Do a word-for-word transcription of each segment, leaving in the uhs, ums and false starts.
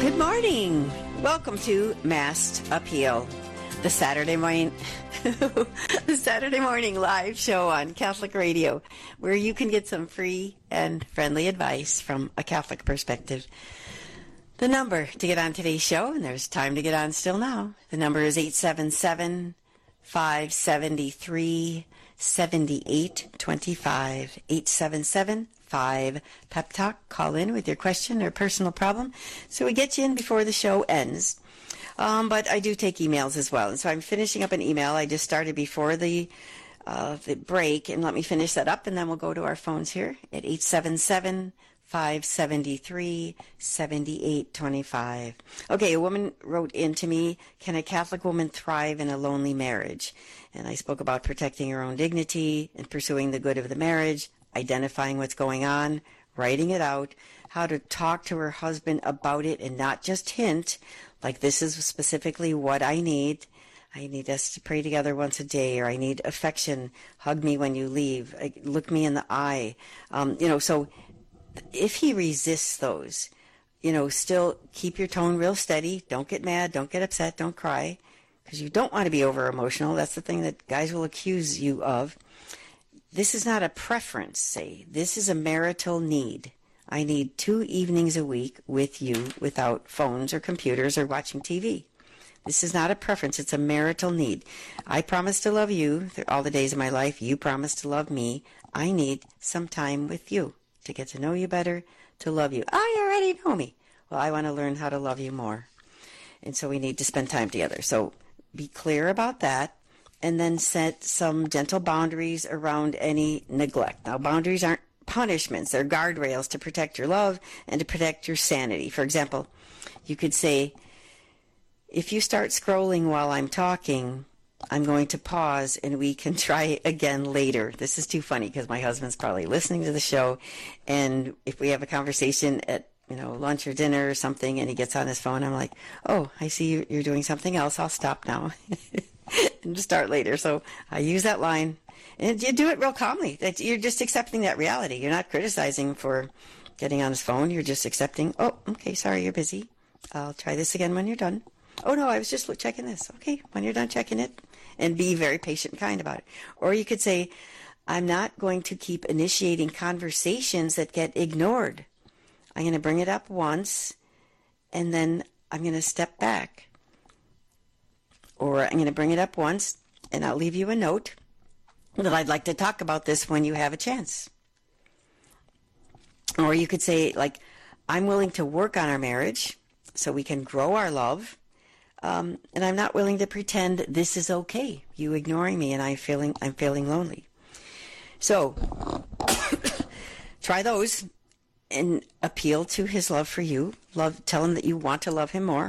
Good morning. Welcome to Masked Appeal, the Saturday morning, the Saturday morning live show on Catholic Radio, where you can get some free and friendly advice from a Catholic perspective. The number to get on today's show, and there's time to get on still now, the number is eight seven seven, five seven three, seven eight two five, eight seven seven, five Pep Talk. Call in with your question or personal problem so we get you in before the show ends. Um, but I do take emails as well, and so I'm finishing up an email I just started before the uh, the break, and let me finish that up, and then we'll go to our phones here at eight seven seven, five seven three, seven eight two five. Okay, a woman wrote in to me, can a Catholic woman thrive in a lonely marriage? And I spoke about protecting her own dignity and pursuing the good of the marriage, identifying what's going on, writing it out, how to talk to her husband about it and not just hint, like this is specifically what I need. I need us to pray together once a day, or I need affection, hug me when you leave, look me in the eye. Um, you know, so if he resists those, you know, still keep your tone real steady. Don't get mad. Don't get upset. Don't cry, because you don't want to be over emotional. That's the thing that guys will accuse you of. This is not a preference, say. This is a marital need. I need two evenings a week with you without phones or computers or watching T V. This is not a preference. It's a marital need. I promise to love you all the days of my life. You promise to love me. I need some time with you to get to know you better, to love you. I already know me. Well, I want to learn how to love you more. And so we need to spend time together. So be clear about that, and then set some gentle boundaries around any neglect. Now, boundaries aren't punishments. They're guardrails to protect your love and to protect your sanity. For example, you could say, if you start scrolling while I'm talking, I'm going to pause and we can try again later. This is too funny because my husband's probably listening to the show, and if we have a conversation at, you know, lunch or dinner or something and he gets on his phone, I'm like, oh, I see you're doing something else. I'll stop now and just start later. So I use that line, and you do it real calmly. You're just accepting that reality. You're not criticizing for getting on his phone. You're just accepting, oh, okay, sorry, you're busy. I'll try this again when you're done. Oh, no, I was just checking this. Okay, when you're done checking it, and be very patient and kind about it. Or you could say, I'm not going to keep initiating conversations that get ignored. I'm going to bring it up once, and then I'm going to step back. Or I'm going to bring it up once, and I'll leave you a note that I'd like to talk about this when you have a chance. Or you could say, like, I'm willing to work on our marriage so we can grow our love. Um, and I'm not willing to pretend this is okay, you ignoring me and I'm feeling I'm feeling lonely. So try those and appeal to his love for you. Love, tell him that you want to love him more.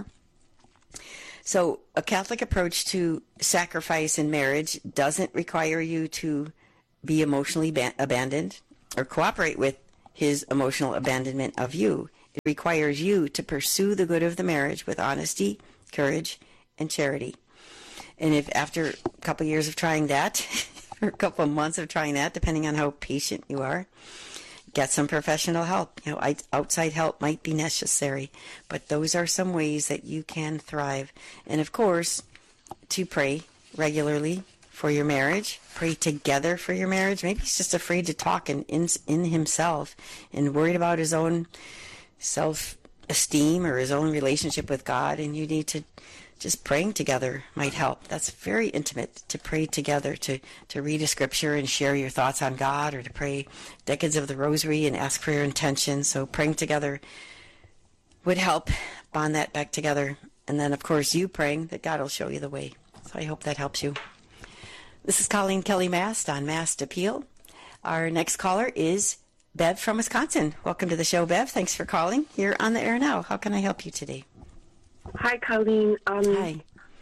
So a Catholic approach to sacrifice in marriage doesn't require you to be emotionally ba- abandoned or cooperate with his emotional abandonment of you. It requires you to pursue the good of the marriage with honesty, courage, and charity. And if after a couple years of trying that, or a couple of months of trying that, depending on how patient you are, get some professional help. You know, outside help might be necessary, but those are some ways that you can thrive. And of course, to pray regularly for your marriage, pray together for your marriage. Maybe he's just afraid to talk in, in, in himself and worried about his own self-esteem or his own relationship with God, and you need to just praying together might help. That's very intimate, to pray together, to, to read a scripture and share your thoughts on God, or to pray decades of the rosary and ask for your intention. So praying together would help bond that back together. And then, of course, you praying that God will show you the way. So I hope that helps you. This is Colleen Kelly Mast on Masked Appeal. Our next caller is Bev from Wisconsin. Welcome to the show, Bev. Thanks for calling. You're on the air now. How can I help you today? Hi, Colleen. Um, Hi.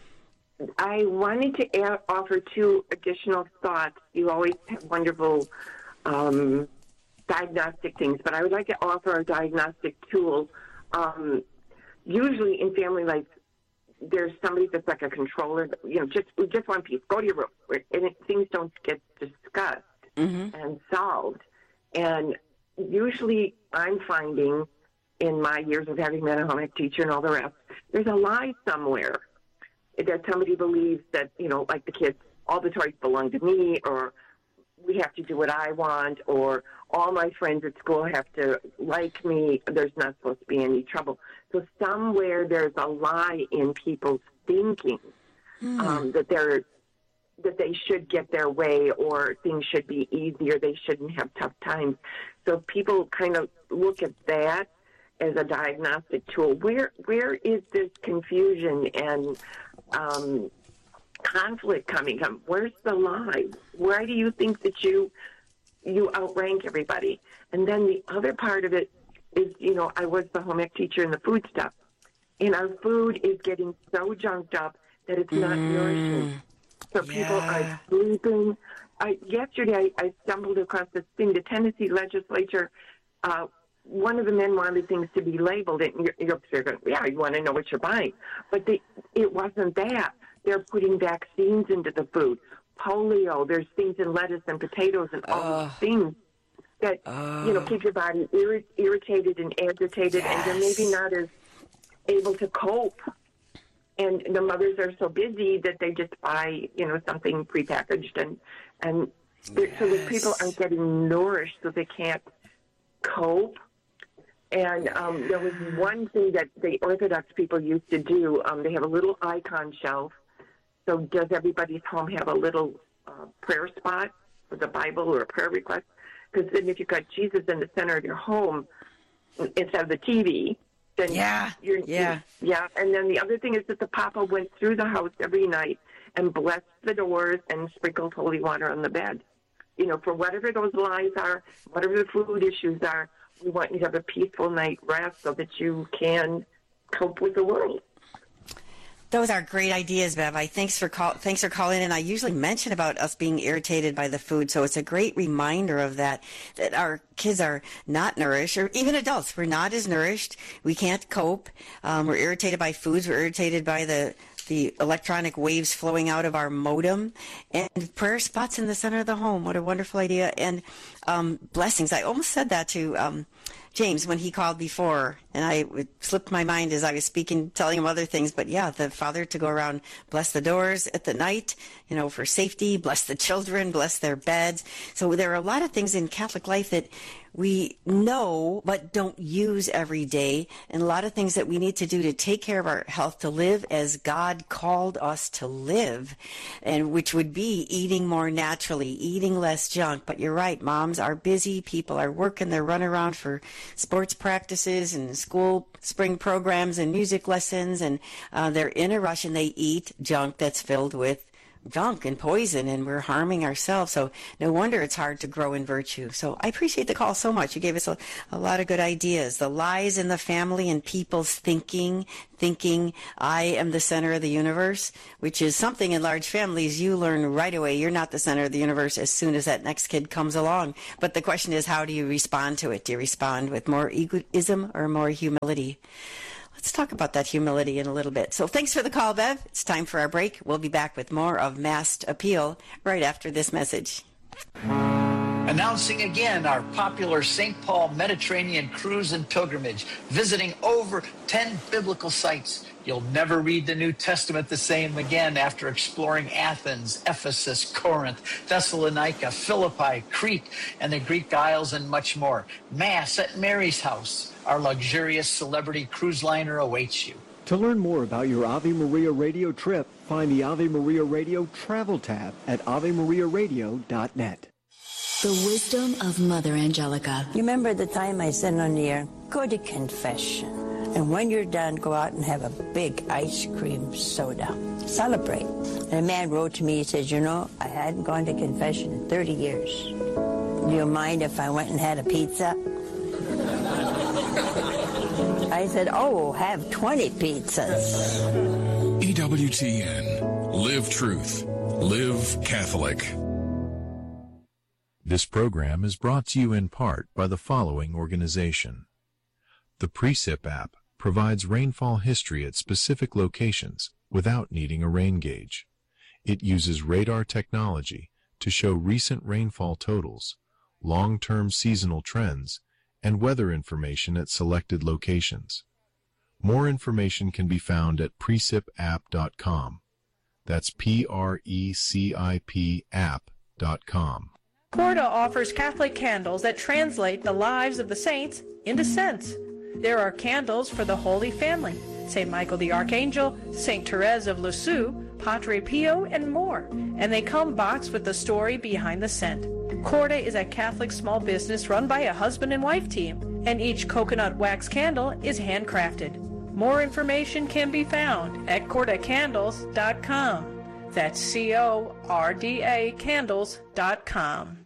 I wanted to add, offer two additional thoughts. You always have wonderful um, diagnostic things, but I would like to offer a diagnostic tool. Um, usually in family life, there's somebody that's like a controller. You know, just just one piece. Go to your room, and it, things don't get discussed mm-hmm. and solved. And usually, I'm finding in my years of having been a home ec teacher and all the rest, there's a lie somewhere that somebody believes that, you know, like the kids, all the toys belong to me, or we have to do what I want, or all my friends at school have to like me. There's not supposed to be any trouble. So somewhere there's a lie in people's thinking mm. um, that they're that they should get their way, or things should be easier. They shouldn't have tough times. So people kind of look at that as a diagnostic tool. Where where is this confusion and um, conflict coming from? Where's the lie? Why do you think that you you outrank everybody? And then the other part of it is, you know, I was the home ec teacher in the food stuff, and our food is getting so junked up that it's not mm. nourishing. So yeah. people are sleeping. I, yesterday, I, I stumbled across this thing. The Tennessee legislature, uh, one of the men wanted things to be labeled. And you're, you're going, yeah, you want to know what you're buying. But they, it wasn't that. They're putting vaccines into the food. Polio, there's things in lettuce and potatoes and all uh, these things that, uh, you know, keep your body irri- irritated and agitated, yes. and you're maybe not as able to cope. And the mothers are so busy that they just buy, you know, something prepackaged, and and yes. so the people aren't getting nourished, so they can't cope. And um, there was one thing that the Orthodox people used to do. Um, they have a little icon shelf. So does everybody's home have a little uh, prayer spot for the Bible or a prayer request? Because then if you've got Jesus in the center of your home instead of the T V, then yeah, you're, yeah, you're, yeah. And then the other thing is that the Papa went through the house every night and blessed the doors and sprinkled holy water on the bed. You know, for whatever those lies are, whatever the food issues are, we want you to have a peaceful night rest so that you can cope with the world. Those are great ideas, Bev. I thanks for call, thanks for calling in. I usually mention about us being irritated by the food, so it's a great reminder of that, that our kids are not nourished, or even adults, we're not as nourished. We can't cope. Um, we're irritated by foods. We're irritated by the the electronic waves flowing out of our modem, and prayer spots in the center of the home. What a wonderful idea. And um, blessings. I almost said that to um, James when he called before, and I it slipped my mind as I was speaking, telling him other things. But yeah, the Father to go around, bless the doors at the night, you know, for safety, bless the children, bless their beds. So there are a lot of things in Catholic life that we know but don't use every day, and a lot of things that we need to do to take care of our health, to live as God called us to live, and which would be eating more naturally, eating less junk. But you're right, moms are busy, people are working, they're running around for sports practices and school spring programs and music lessons, and uh, they're in a rush and they eat junk that's filled with junk and poison, and we're harming ourselves. So no wonder it's hard to grow in virtue. So I appreciate the call so much. You gave us a, a lot of good ideas. The lies in the family and people's thinking, thinking I am the center of the universe, which is something in large families you learn right away. You're not the center of the universe as soon as that next kid comes along. But the question is, how do you respond to it? Do you respond with more egoism or more humility? Let's talk about that humility in a little bit. So thanks for the call, Bev. It's time for our break. We'll be back with more of Masked Appeal right after this message. Announcing again our popular Saint Paul Mediterranean cruise and pilgrimage, visiting over ten biblical sites. You'll never read the New Testament the same again after exploring Athens, Ephesus, Corinth, Thessalonica, Philippi, Crete, and the Greek Isles, and much more. Mass at Mary's house. Our luxurious celebrity cruise liner awaits you. To learn more about your Ave Maria Radio trip, find the Ave Maria Radio Travel tab at ave maria radio dot net. The wisdom of Mother Angelica. You remember the time I said on the air, go to confession. And when you're done, go out and have a big ice cream soda. Celebrate. And a man wrote to me, he said, you know, I hadn't gone to confession in thirty years. Do you mind if I went and had a pizza? I said, oh, have twenty pizzas. E W T N. Live truth. Live Catholic. This program is brought to you in part by the following organization. The Precip app provides rainfall history at specific locations without needing a rain gauge. It uses radar technology to show recent rainfall totals, long-term seasonal trends, and weather information at selected locations. More information can be found at precip app dot com. That's P R E C I P app dot com. Corda offers Catholic candles that translate the lives of the saints into scents. There are candles for the Holy Family, Saint Michael the Archangel, Saint Therese of Lisieux, Padre Pio, and more. And they come boxed with the story behind the scent. Corda is a Catholic small business run by a husband and wife team, and each coconut wax candle is handcrafted. More information can be found at corda candles dot com. That's C O R D A candles dot com.